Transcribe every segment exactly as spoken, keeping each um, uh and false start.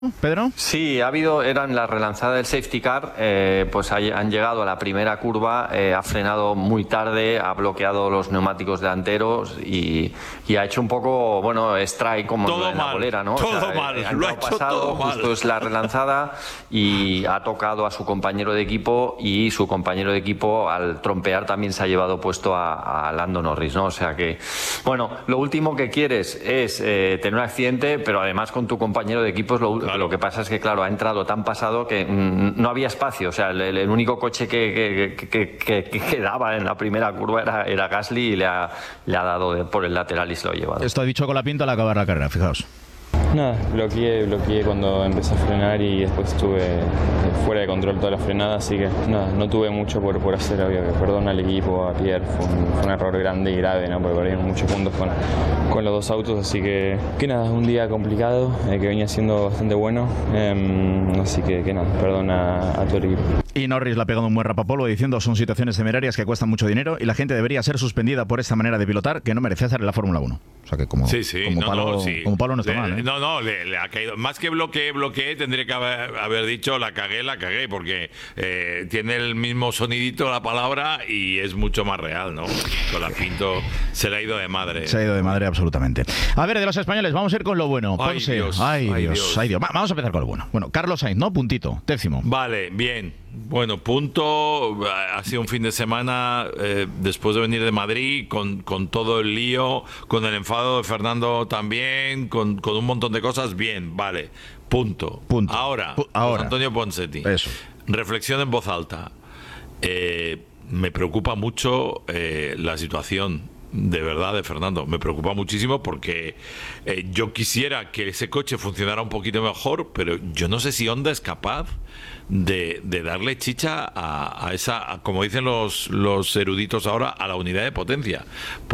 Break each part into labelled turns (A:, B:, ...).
A: Pedro.
B: Sí, ha habido, eran la relanzada del safety car, eh, pues hay, han llegado a la primera curva, eh, ha frenado muy tarde, ha bloqueado los neumáticos delanteros y, y ha hecho un poco, bueno, strike como
C: todo
B: en la
C: mal,
B: bolera, ¿no?
C: Todo
B: o sea,
C: mal,
B: eh,
C: lo ha hecho
B: pasado,
C: todo mal.
B: Justo es la relanzada y ha tocado a su compañero de equipo y su compañero de equipo al trompear también se ha llevado puesto a, a Lando Norris, ¿no? O sea que, bueno, lo último que quieres es eh, tener un accidente, pero además con tu compañero de equipo es lo último. Lo que pasa es que, claro, ha entrado tan pasado que mmm, no había espacio. O sea, el, el único coche que, que, que, que, que quedaba en la primera curva era, era Gasly y le ha, le ha dado de, por el lateral y se lo ha llevado.
A: Esto ha dicho Colapinto al acabar la carrera, fijaos.
D: Nada, bloqueé, bloqueé cuando empecé a frenar y después estuve fuera de control toda la frenada, así que nada, no tuve mucho por, por hacer, obvio que perdón al equipo, a Pierre, fue un, fue un error grande y grave, ¿no? Porque perdimos muchos puntos con, con los dos autos, así que, que nada, un día complicado, eh, que venía siendo bastante bueno, eh, así que, que nada, perdón a, a todo el equipo.
A: Y Norris le ha pegado un buen rapapolvo diciendo son situaciones temerarias que cuestan mucho dinero y la gente debería ser suspendida por esta manera de pilotar que no merece hacer en la Fórmula uno. O sea que como,
C: sí, sí.
A: como,
C: no,
A: palo,
C: no, sí.
A: como palo no está
C: le,
A: mal, ¿eh?
C: No, no, le, le ha caído. Más que bloqueé, bloqueé, tendría que haber, haber dicho la cagué, la cagué, porque eh, tiene el mismo sonidito la palabra y es mucho más real, ¿no? Colapinto se le ha ido de madre.
A: Se ha ido de madre absolutamente. A ver, de los españoles, vamos a ir con lo bueno.
C: Ay,
A: Ponce.
C: Dios,
A: ay,
C: ay,
A: Dios,
C: Dios.
A: ay, Dios. Vamos a empezar con lo bueno. Bueno, Carlos Sainz, ¿no? Puntito, décimo.
C: Vale, bien. Bueno, punto. Ha sido un fin de semana eh, después de venir de Madrid con, con todo el lío, con el enfado de Fernando también, con, con un montón de cosas. Bien, vale. Punto.
A: Punto.
C: Ahora,
A: Pu- ahora.
C: José Antonio Ponseti.
A: Eso.
C: Reflexión en voz alta. Eh, me preocupa mucho eh, la situación. De verdad, de Fernando, me preocupa muchísimo porque eh, yo quisiera que ese coche funcionara un poquito mejor, pero yo no sé si Honda es capaz de, de darle chicha a, a esa, a, como dicen los, los eruditos ahora, a la unidad de potencia,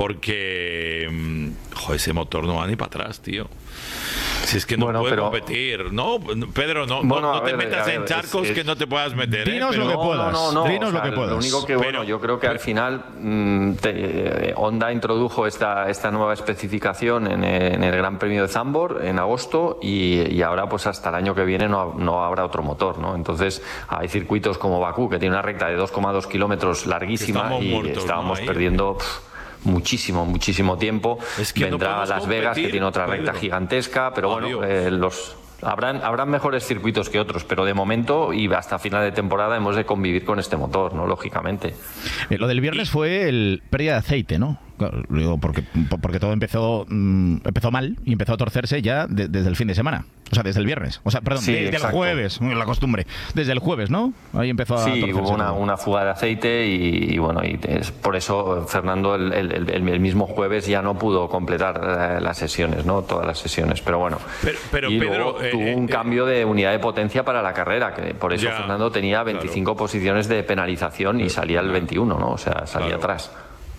C: porque mmm, joder, ese motor no va ni para atrás, tío. Si es que no
B: bueno,
C: puede
B: pero...
C: competir, ¿no? Pedro, no,
B: bueno,
C: no, no te
B: ver,
C: metas
B: ver,
C: en charcos
B: es, es...
C: que no te puedas meter.
A: Dinos
C: ¿eh?
A: lo
C: Pero...
A: que puedas.
B: No, no, no.
A: Dinos
B: o sea,
A: lo que puedas.
B: Lo único que, bueno,
C: pero,
B: yo creo que
C: pero...
B: al final mmm, te, eh, Honda introdujo esta, esta nueva especificación en, en el Gran Premio de Zandvoort en agosto y, y ahora pues hasta el año que viene no, no habrá otro motor, ¿no? Entonces hay circuitos como Bakú que tiene una recta de dos coma dos kilómetros larguísima y muertos, estábamos ¿no? perdiendo... Pff, muchísimo, muchísimo tiempo.
C: Es que
B: vendrá
C: no
B: a Las Vegas,
C: competir,
B: que tiene otra recta
C: Pedro.
B: gigantesca, pero bueno, eh, los habrán, habrán mejores circuitos que otros, pero de momento y hasta final de temporada hemos de convivir con este motor, ¿no? Lógicamente.
A: Eh, lo del viernes fue el pérdida de aceite, ¿no? Digo, porque, porque todo empezó mmm, empezó mal y empezó a torcerse ya de, desde el fin de semana. O sea, desde el viernes. O sea, perdón,
B: sí,
A: desde
B: exacto.
A: el jueves, la costumbre. Desde el jueves, ¿no? Ahí empezó a
B: sí,
A: torcerse.
B: Sí, hubo una, una fuga de aceite y, y bueno, y es por eso Fernando el, el, el, el mismo jueves ya no pudo completar eh, las sesiones, ¿no? Todas las sesiones, pero bueno.
C: Pero, pero
B: y
C: Pedro,
B: luego
C: eh,
B: tuvo un
C: eh,
B: cambio de unidad de potencia para la carrera, que por eso
C: ya,
B: Fernando tenía veinticinco
C: claro.
B: posiciones de penalización y salía el veintiuno, ¿no? O sea, salía
C: Claro.
B: atrás.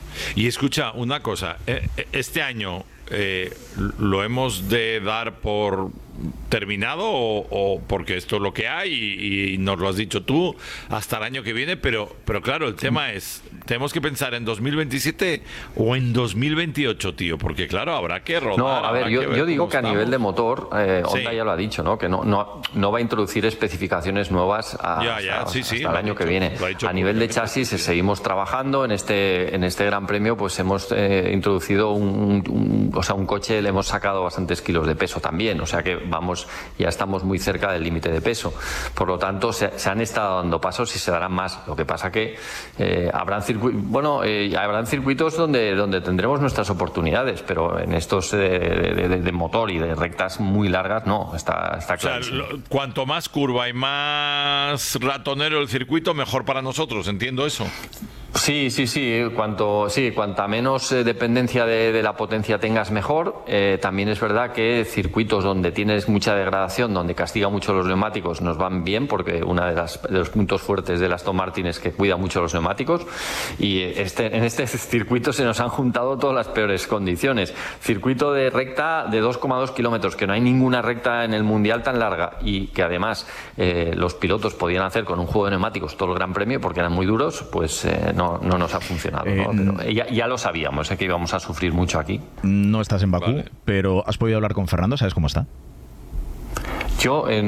C: Y escucha, una cosa, eh, este año eh, lo hemos de dar por terminado o, o porque esto es lo que hay y, y nos lo has dicho tú hasta el año que viene, pero, pero claro, el tema es, tenemos que pensar en dos mil veintisiete o en dos mil veintiocho, tío, porque claro, habrá que rodar.
B: No, a ver, yo,
C: ver
B: yo digo que a
C: estamos.
B: nivel de motor, eh, Honda
C: Sí.
B: ya lo ha dicho, ¿no? Que no, no, no va a introducir especificaciones nuevas a,
C: Ya, ya,
B: hasta,
C: sí, sí,
B: hasta el
C: lo ha
B: año
C: dicho,
B: que viene.
C: lo ha dicho
B: A nivel de
C: públicamente,
B: chasis
C: sí, sí.
B: seguimos trabajando en este en este Gran Premio, pues hemos eh, introducido un, un, o sea, un coche, le hemos sacado bastantes kilos de peso también, o sea que vamos, ya estamos muy cerca del límite de peso. Por lo tanto, se, se han estado dando pasos y se darán más. Lo que pasa que eh, habrán circuitos, bueno, eh, habrán circuitos donde donde tendremos nuestras oportunidades, pero en estos eh, de, de, de motor y de rectas muy largas, no, está, está claro.
C: O sea, lo, cuanto más curva y más ratonero el circuito, mejor para nosotros, entiendo eso.
B: Sí, sí, sí. Cuanto, sí, cuanta menos eh, dependencia de, de la potencia tengas, mejor. Eh, también es verdad que circuitos donde tienes mucha degradación, donde castiga mucho los neumáticos, nos van bien, porque uno de, las, de los puntos fuertes de la Aston Martin es que cuida mucho los neumáticos. Y este, en este circuito se nos han juntado todas las peores condiciones. Circuito de recta de dos coma dos kilómetros, que no hay ninguna recta en el Mundial tan larga, y que además eh, los pilotos podían hacer con un juego de neumáticos todo el Gran Premio, porque eran muy duros, pues eh, no, no nos ha funcionado, ¿no?
A: Eh,
B: Pero ya, ya lo sabíamos, ¿eh? Que íbamos a sufrir mucho aquí.
A: No estás en Bakú,
C: Vale.
A: pero has podido hablar con Fernando, ¿sabes cómo está?
B: Yo, en